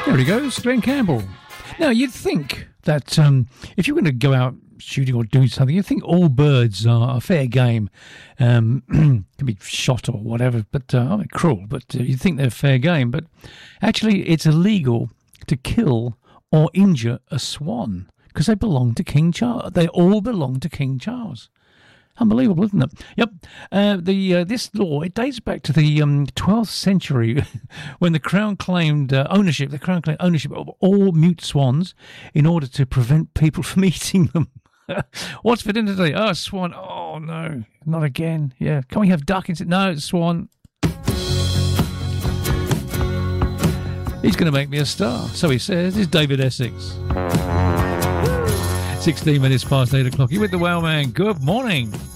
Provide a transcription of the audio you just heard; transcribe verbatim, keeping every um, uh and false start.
There he goes, Glenn Campbell. Now, you'd think that um, if you're going to go out shooting or doing something, you'd think all birds are a fair game. Um, can be shot or whatever, but uh, I mean, cruel, but uh, you'd think they're fair game. But actually, it's illegal to kill or injure a swan because they belong to King Charles. They all belong to King Charles. Unbelievable, isn't it? Yep. Uh, the uh, this law, it dates back to the um, twelfth century when the Crown claimed uh, ownership, the Crown claimed ownership of all mute swans in order to prevent people from eating them. What's for dinner today? Oh, swan. Oh, no, not again. Yeah. Can we have duck instead? No, it's swan. He's going to make me a star. So he says. It's David Essex. sixteen minutes past eight o'clock. You with the Whale Man. Good morning.